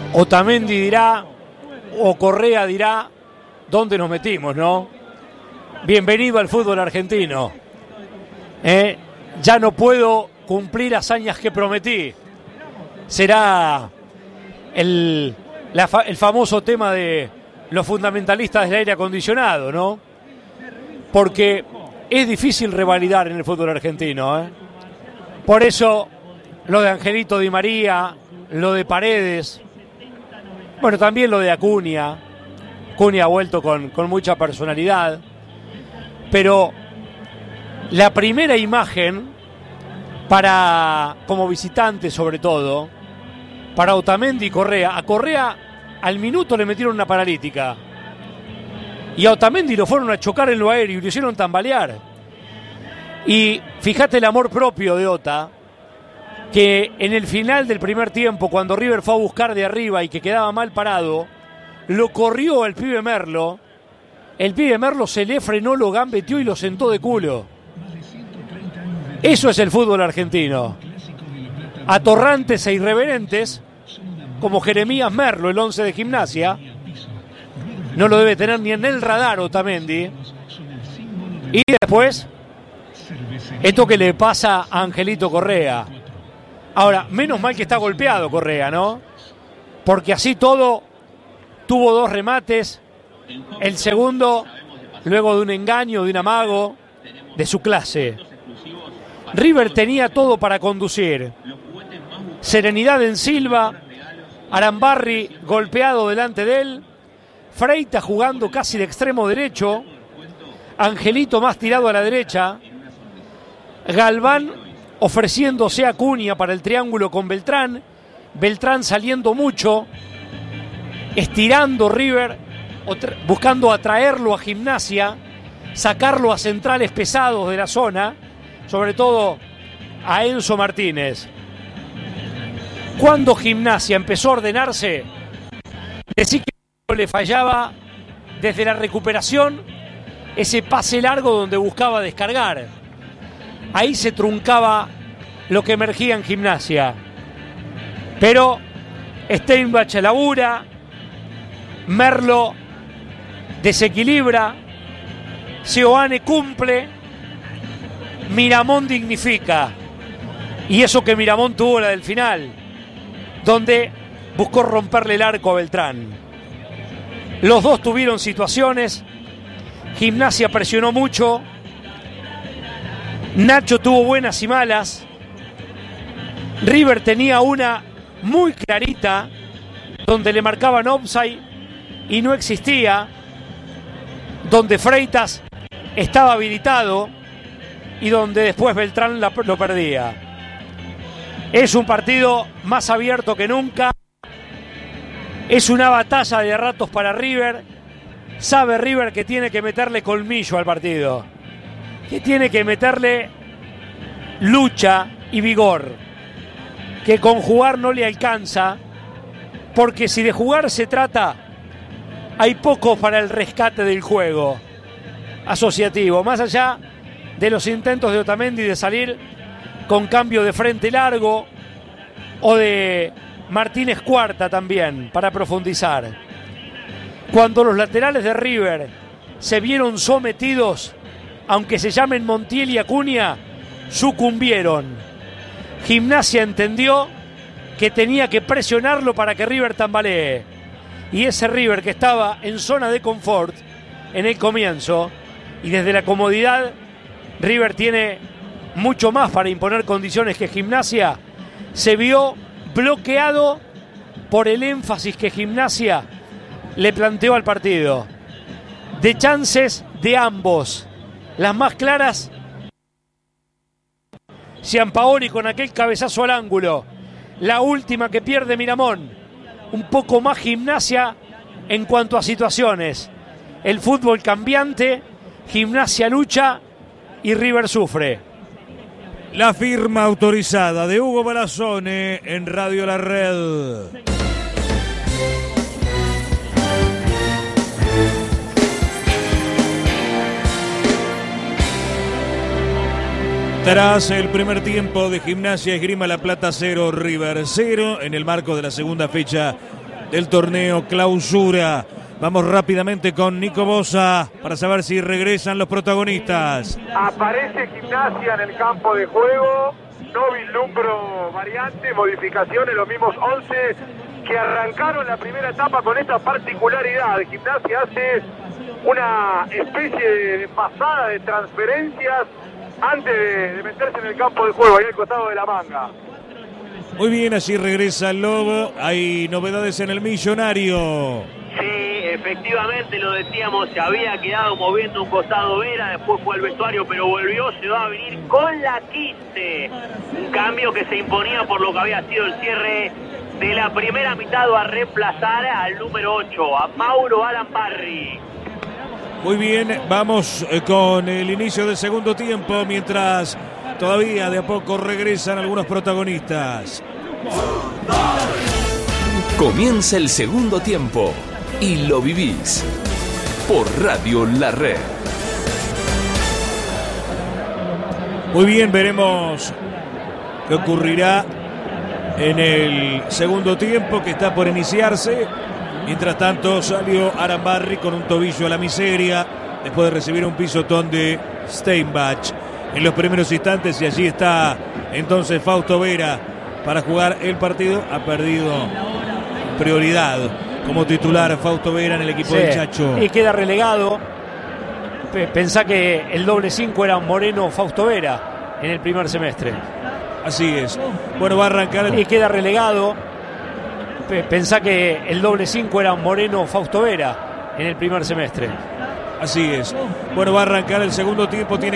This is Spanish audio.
Otamendi dirá, o Correa dirá, ¿dónde nos metimos, no? Bienvenido al fútbol argentino. Ya no puedo cumplir hazañas que prometí. Será el famoso tema de los fundamentalistas del aire acondicionado, ¿no? Porque es difícil revalidar en el fútbol argentino, Por eso, lo de Angelito Di María, lo de Paredes, bueno, también lo de Acuña. Acuña ha vuelto con mucha personalidad. Pero la primera imagen, como visitante sobre todo, para Otamendi y Correa. A Correa al minuto le metieron una paralítica. Y a Otamendi lo fueron a chocar en lo aéreo y lo hicieron tambalear. Y fíjate el amor propio de Ota, que en el final del primer tiempo, cuando River fue a buscar de arriba y que quedaba mal parado, lo corrió el pibe Merlo. El pibe Merlo se le frenó, lo gambeteó y lo sentó de culo. Eso es el fútbol argentino. Atorrantes e irreverentes, como Jeremías Merlo, el 11 de Gimnasia. No lo debe tener ni en el radar Otamendi. Y después, esto que le pasa a Angelito Correa. Ahora, menos mal que está golpeado Correa, ¿no? Porque así todo, tuvo 2 remates. El segundo, luego de un engaño, de un amago, de su clase. River tenía todo para conducir. Serenidad en Silva, Arambarri golpeado delante de él, Freitas jugando casi de extremo derecho, Angelito más tirado a la derecha, Galván ofreciéndose a Acuña para el triángulo con Beltrán, Beltrán saliendo mucho, estirando River, buscando atraerlo a Gimnasia, sacarlo a centrales pesados de la zona, sobre todo a Enzo Martínez. Cuando Gimnasia empezó a ordenarse, decía que le fallaba desde la recuperación ese pase largo donde buscaba descargar. Ahí se truncaba lo que emergía en Gimnasia. Pero Steinbach labura, Merlo desequilibra, Seoane cumple, Miramón dignifica. Y eso que Miramón tuvo la del final, donde buscó romperle el arco a Beltrán. Los dos tuvieron situaciones. Gimnasia presionó mucho. Nacho tuvo buenas y malas. River tenía una muy clarita, donde le marcaban offside y no existía, donde Freitas estaba habilitado y donde después Beltrán lo perdía. Es un partido más abierto que nunca. Es una batalla de ratos para River. Sabe River que tiene que meterle colmillo al partido, que tiene que meterle lucha y vigor, que con jugar no le alcanza, porque si de jugar se trata, hay poco para el rescate del juego asociativo, más allá de los intentos de Otamendi de salir con cambio de frente largo, o de Martínez Cuarta también, para profundizar. Cuando los laterales de River se vieron sometidos, aunque se llamen Montiel y Acuña, sucumbieron. Gimnasia entendió que tenía que presionarlo para que River tambalee. Y ese River que estaba en zona de confort en el comienzo, y desde la comodidad, River tiene mucho más para imponer condiciones que Gimnasia, se vio bloqueado por el énfasis que Gimnasia le planteó al partido. De chances de ambos, las más claras, Gianpaoli con aquel cabezazo al ángulo, la última que pierde Miramón, un poco más Gimnasia en cuanto a situaciones. El fútbol cambiante, Gimnasia lucha y River sufre. La firma autorizada de Hugo Barazone en Radio La Red. Tras el primer tiempo de Gimnasia Esgrima La Plata 0, River 0, en el marco de la segunda fecha del torneo Clausura. Vamos rápidamente con Nico Bosa para saber si regresan los protagonistas. Aparece Gimnasia en el campo de juego. No vislumbro variantes, modificaciones, los mismos 11 que arrancaron la primera etapa con esta particularidad. Gimnasia hace una especie de pasada de transferencias antes de meterse en el campo de juego, ahí al costado de la manga. Muy bien, así regresa el Lobo. Hay novedades en el Millonario. Sí, efectivamente lo decíamos, se había quedado moviendo un costado Vera, después fue al vestuario, pero volvió, se va a venir con la 15. Un cambio que se imponía por lo que había sido el cierre de la primera mitad, a reemplazar al número 8, a Mauro Alambarri. Muy bien, vamos con el inicio del segundo tiempo, mientras todavía de a poco regresan algunos protagonistas. Comienza el segundo tiempo y lo vivís por Radio La Red. Muy bien, veremos qué ocurrirá en el segundo tiempo que está por iniciarse. Mientras tanto salió Arambarri con un tobillo a la miseria después de recibir un pisotón de Steinbach en los primeros instantes, y allí está entonces Fausto Vera para jugar el partido. Ha perdido prioridad como titular Fausto Vera en el equipo del Chacho. Y queda relegado. Pensá que el doble 5 era Moreno Fausto Vera en el primer semestre. Así es. Bueno, va a arrancar y queda relegado. Pensá que el doble 5 era Moreno Fausto Vera en el primer semestre. Así es. Bueno, va a arrancar el segundo tiempo. Tiene